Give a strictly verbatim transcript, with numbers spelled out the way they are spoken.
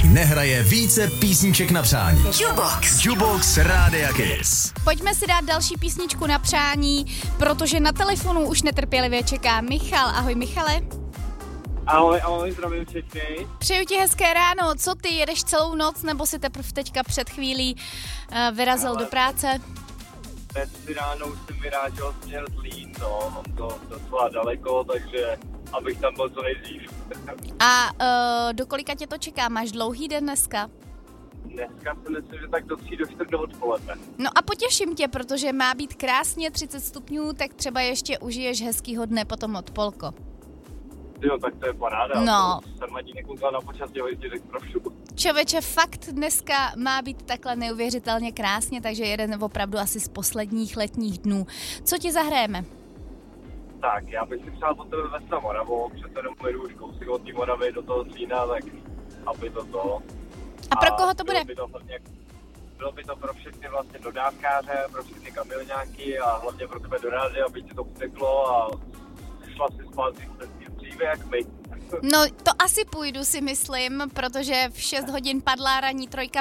Jiří nehraje více písniček na přání. Jukebox. Jukebox Rádia Kiss. Pojďme si dát další písničku na přání, protože na telefonu už netrpělivě čeká Michal. Ahoj Michale. Ahoj, ahoj, zdravím všechny. Přeju ti hezké ráno. Co ty, jedeš celou noc, nebo si teprve teďka před chvílí uh, vyrazil Ale... do práce? Dnes si ráno už jsem vyrážel směr Zlín, no, mám to docela daleko, takže abych tam byl co nejdřív. A uh, do kolika tě to čeká? Máš dlouhý den dneska? Dneska si myslím, že tak do tří do čtyř do odpoledne. No a potěším tě, protože má být krásně třicet stupňů, tak třeba ještě užiješ hezkýho dne potom od Polko. Jo, tak to je paráda. No. Jsem ani nekoukal na počasí, hojdě tak trošku. Čověče, fakt dneska má být takhle neuvěřitelně krásně, takže jeden opravdu asi z posledních letních dnů. Co ti zahrajeme? Tak, já bych si přál po tebe vést na Moravu, přece jenom jedu už kousek od té Moravy do toho Zlína, tak aby to to. A pro koho to bude? Bylo by to, hlavně, bylo by to pro všechny vlastně dodávkáře, pro všechny kamilňáky a hlavně pro tebe do rády, aby ti to uteklo a šla si zpátky dříve jak my. No to asi půjdu, si myslím, protože v šest hodin padla ranní trojka